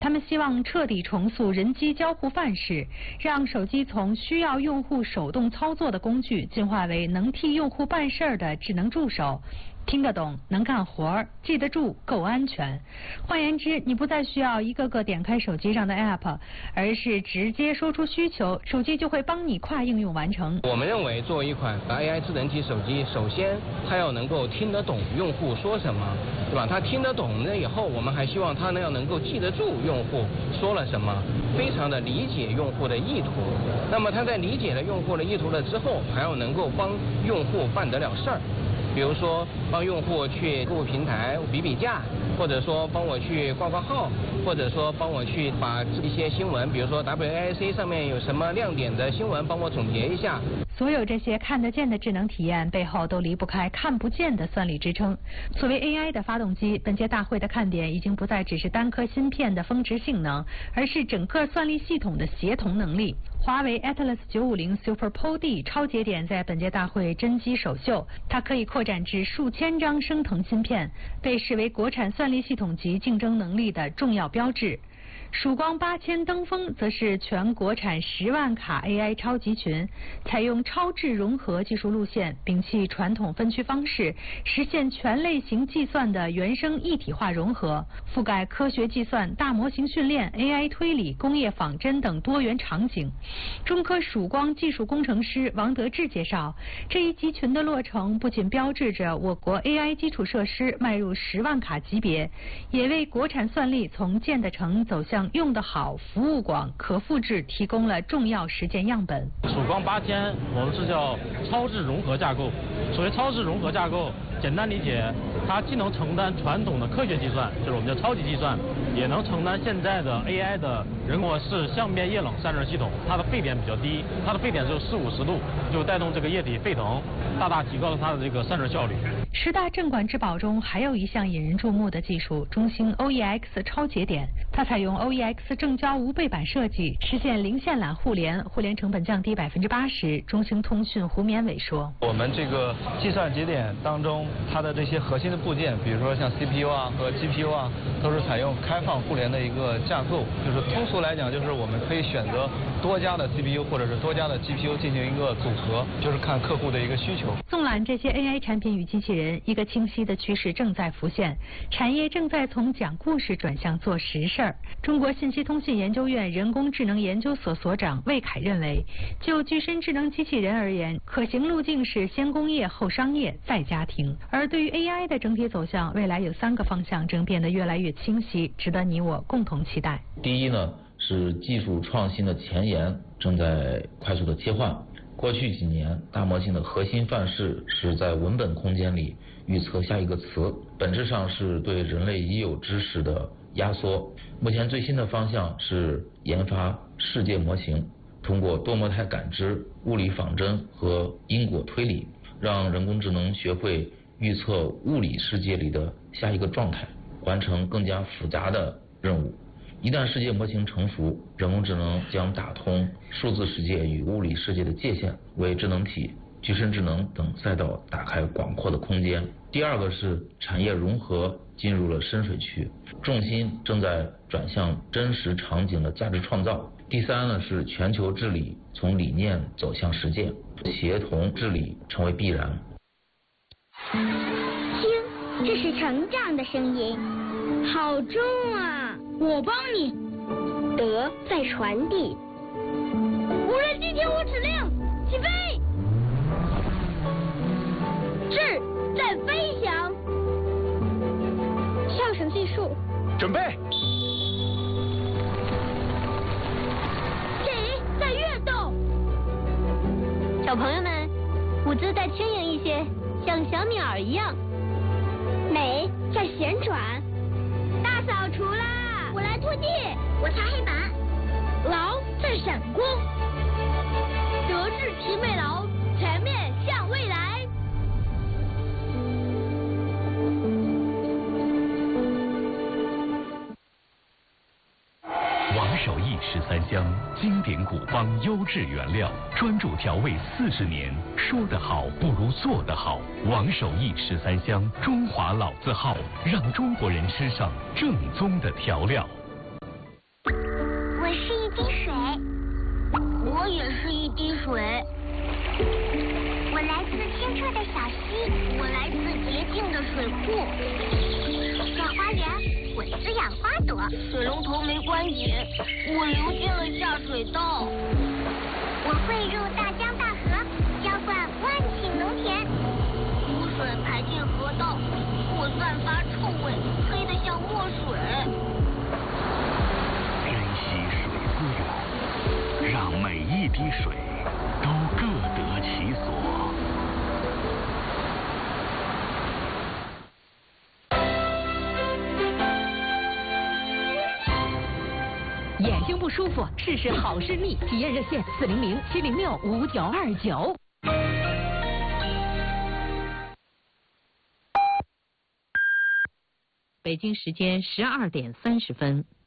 他们希望彻底重塑人机交互范式，让手机从需要用户手动操作的工具进化为能替用户办事儿的智能助手。听得懂，能干活儿，记得住，够安全。换言之，你不再需要一个个点开手机上的 App， 而是直接说出需求，手机就会帮你跨应用完成。 我们认为，作为一款 AI 智能机手机，首先它要能够听得懂用户说什么，对吧？它听得懂了以后，我们还希望它能够记得住用户说了什么，非常的理解用户的意图。那么它在理解了用户的意图了之后，还要能够帮用户办得了事儿。比如说帮用户去购物平台比价，或者说帮我去挂号，或者说帮我去把一些新闻，比如说 WAIC 上面有什么亮点的新闻，帮我总结一下。 所有这些看得见的智能体验背后都离不开看不见的算力支撑。所谓 AI 的发动机，本届大会的看点已经不再只是单颗芯片的峰值性能，而是整个算力系统的协同能力。华为 Atlas 950 Super PoD 超节点在本届大会真机首秀，它可以扩展至数千张升腾芯片，被视为国产算力系统级竞争能力的重要标志。曙光8000登峰则是全国产10万卡 AI 超集群，采用超智融合技术路线，摒弃传统分区方式，实现全类型计算的原生一体化融合，覆盖科学计算、大模型训练、AI 推理、工业仿真等多元场景。中科曙光技术工程师王德志介绍，这一集群的落成不仅标志着我国 AI 基础设施迈入10万卡级别，也为国产算力从建得成走向用得好、服务广、可复制提供了重要实践样本。 曙光8000我们是叫超智融合架构。所谓超智融合架构，简单理解，它既能承担传统的科学计算，就是我们叫超级计算，也能承担现在的 AI 的人工式相变液冷散热系统。它的沸点比较低，它的沸点只有40-50度，就带动这个液体沸腾，大大提高了它的这个散热效率。 10大镇馆之宝中还有一项引人注目的技术，中兴 OEX 超节点。它采用 OEX 正交无背板设计，实现零线缆互联，互联成本降低80%。中兴通讯胡绵伟说：“ 我们这个计算节点当中，它的这些核心的部件，比如说像 CPU 啊和 GPU 啊，都是采用开放互联的一个架构。就是通俗来讲，就是我们可以选择多家的 CPU 或者是多家的 GPU 进行一个组合，就是看客户的一个需求。” 纵览这些 AI 产品与机器人，一个清晰的趋势正在浮现，产业正在从讲故事转向做实事儿。中国信息通信研究院人工智能研究所所长魏凯认为，就具身智能机器人而言，可行路径是先工业后商业再家庭。而对于 AI 的整体走向，未来有3个方向正变得越来越清晰，值得你我共同期待。 第一呢，是技术创新的前沿正在快速的切换。过去几年，大模型的核心范式是在文本空间里预测下一个词，本质上是对人类已有知识的压缩。目前最新的方向是研发世界模型，通过多模态感知、物理仿真和因果推理，让人工智能学会预测物理世界里的下一个状态，完成更加复杂的任务。一旦世界模型成熟，人工智能将打通数字世界与物理世界的界限，为智能体、具身智能等赛道打开广阔的空间。第二个是产业融合进入了深水区，重心正在转向真实场景的价值创造。第三呢是全球治理从理念走向实践，协同治理成为必然。 听，这是成长的声音，好重啊！我帮你。德在传递。无人机听我指令，起飞。智在飞翔。上升技术， 准备。 理在跃动。小朋友们，舞姿再轻盈一些，像小鸟一样。美在旋转。大扫除啦！我来拖地，我擦黑板。劳在闪光。德智体美劳，全面向未来。 王守义13香，经典古方优质原料，专注调味40年。说得好不如做得好。王守义13香，中华老字号，让中国人吃上正宗的调料。 也是一滴水。我来自清澈的小溪，我来自洁净的水库。小花园，我滋养花朵。水龙头没关紧，我流进了下水道。我汇入大江大河，浇灌万顷农田。污水排进河道，我散发臭味，黑得像墨水。 珍惜水资源，让每一滴水都各得其所。 眼睛不舒服，试试好视力，体验热线400-706-5929。 北京时间12点30分。